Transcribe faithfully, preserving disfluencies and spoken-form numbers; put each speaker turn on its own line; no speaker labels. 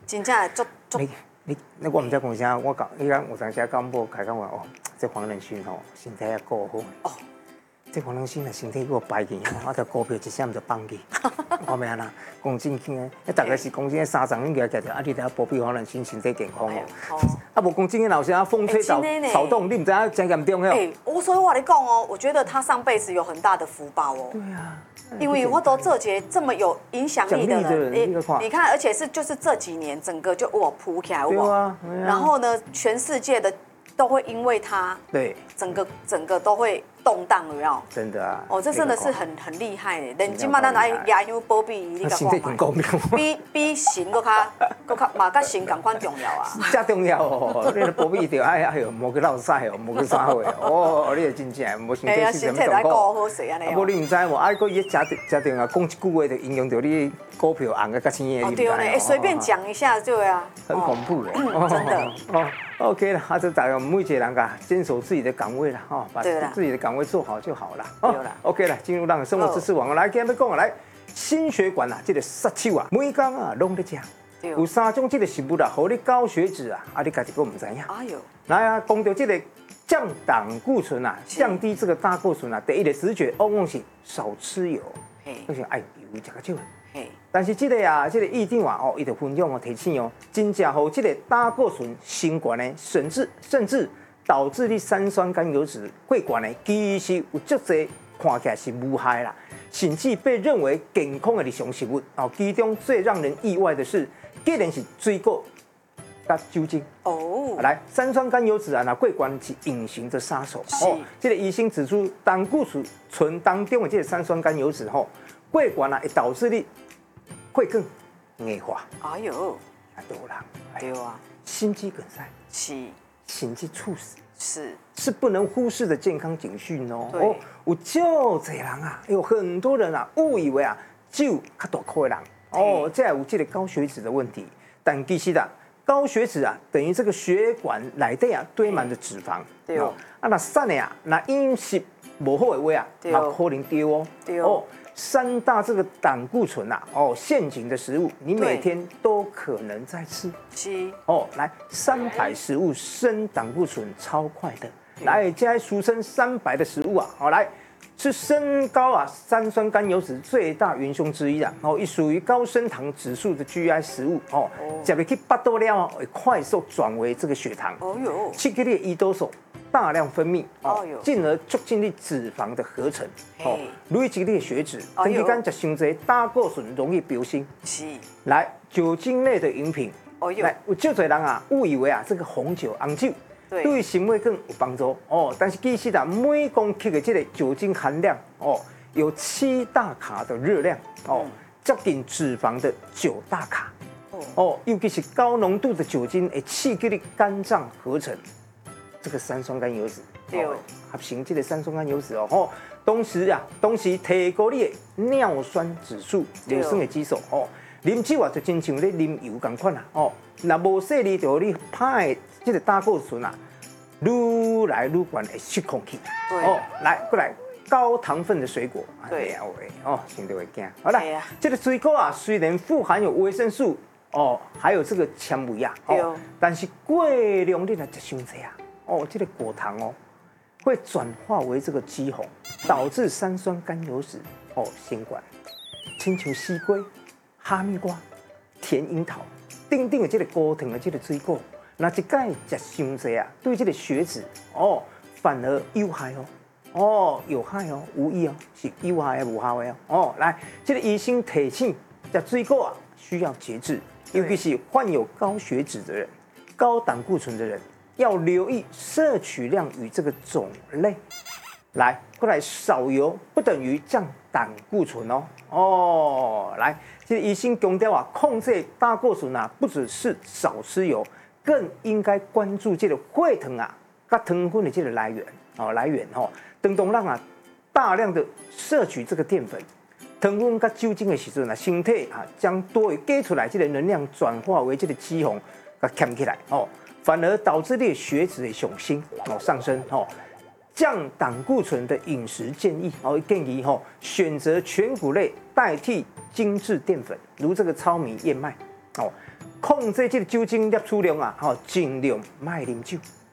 真正足足。
你你那我唔知讲啥，我讲，你讲有当时讲某开讲话哦，这黄仁勋吼身体要顾好。哦。这黄仁勋啊，身体如果败去，我条股票一闪就放去。我咩啦？讲正经诶，迄大概是讲正三十应该家着，啊，你睇保庇黄仁勋身体健康哦。啊，无讲正经老师啊，风吹草草动，你唔知影真严重哦。
哎，我所以我跟你讲哦，我觉得他上辈子有很大的福报哦。
对啊。
因为我都这节这么有影响力的人，你你看，而且是就是这几年整个就哇铺起来哇，然后呢，全世界的都会因为他，对，整个整个都会动荡，有没有？
真的啊！
哦，这真的是很很厉害的。人今嘛咱来亚优波比，你讲嘛，比比神搁较搁较嘛，甲神同款重要啊！
真重要哦！你波比着哎哎哟，莫去落屎哦，莫去啥货哦！你真正无身体是什么状况？啊，无你唔知无？啊，个伊加加重要，讲一句话就影响到你股票红个甲青的。
哦对呢，随便讲一下对啊。
很恐怖哦，
真的。
哦 ，OK 了，啊，就大家每一个人噶坚守自己的岗位了哈，把自己的岗位做好就好了。哦 ，OK 了，进入咱生活知识网来，今日要讲来心血管啊，这个杀手啊，每天啊拢在吃。有三种这个食物啦，互你高血脂啊，啊你家己个唔知影。哎呦，来啊，讲到这个降胆固醇啊，降低这个胆固醇啊，第一个直觉往往是少吃油，就是爱油食较少。但是这个啊，这个议定啊，哦，伊就分享哦提醒哦，真正互这个胆固醇升悬呢，甚至甚至导致你三酸甘油脂过悬呢，其实有足侪看起来是无害啦，甚至被认为健康的日常食物哦。其中最让人意外的是，竟然是水果加酒精哦。来，三酸甘油脂啊，那过悬是隐形的杀手哦。这个医生指出，胆固醇当中的这个三酸甘油脂吼，过悬啊会导致你会更硬化。哎呦，啊多人对啊，心肌梗塞是，甚至猝死是是不能忽视的健康警讯哦。哦，有就这人啊，有很多人啊误以为啊酒较大颗的人哦，这有这个高血脂的问题，但其实啊高血脂啊等于这个血管内底啊堆满了脂肪。对哦，啊那瘦的啊，那饮食不好的话啊，也可能丢哦。对哦。三大这个胆固醇啊，哦，陷阱的食物，你每天都可能在吃。是哦，来三百食物升胆固醇超快的，来加俗称三百的食物啊，好来是升高啊三酸甘油脂最大元凶之一啊，哦，也属于高升糖指数的 G I 食物哦，食入去巴肚了会快速转为这个血糖，哦哟，刺激你的胰岛素大量分泌哦，进而促进你脂肪的合成哦，累积你的血脂，长期间食伤多，胆固醇容易飙升。是，来酒精类的饮品，哦哟，来有就多人啊误以为啊这个红酒、红酒对心血管有帮助哦，但是其实啊每公克的这个酒精含量哦有七大卡的热量哦，接近脂肪的九大卡哦，尤其是高浓度的酒精会刺激你肝脏合成。这个三酸甘油脂，对，合成这个三酸甘油脂哦，吼，同时啊，同时提高你的尿酸指数、尿酸的指数哦。啉酒啊，就亲像咧啉油同款啦，哦，那无细腻就你拍的这个胆固醇啊，愈来愈悬会失控去。哦，来过来高糖分的水果，对啊，哦，心都会惊。好了，这个水果啊，虽然富含有维生素哦，还有这个纤维啊，哦，但是过量你来食伤济啊。哦，这个果糖哦，会转化为这个肌红，导致三酸甘油脂哦升悬。亲像西瓜、哈密瓜、甜樱桃，等等的这个高糖的这个水果，那一届食伤济啊，对这个血脂哦反而有害哦。哦，有害哦，无益哦，是有害的无效的哦。哦，来，这个医生提醒，食水果啊需要节制，尤其是患有高血脂的人、高胆固醇的人。要留意摄取量与这个种类，来过来少油不等于降胆固醇哦。哦，来，这个医生强调啊，控制胆固醇啊，不只是少吃油，更应该关注这个血糖啊，跟糖分的这个来源哦，来源哦，等同让啊大量的摄取这个淀粉、糖分跟酒精的时阵啊，身体啊将多余给出来这个能量转化为这个脂肪，给捡起来哦。反而导致你的血脂的上升哦上升哦，降胆固醇的饮食建议哦建议哦选择全谷类代替精致淀粉，如这个糙米、燕麦哦， 控制这个酒精摄取量啊，吼，尽量卖啉酒。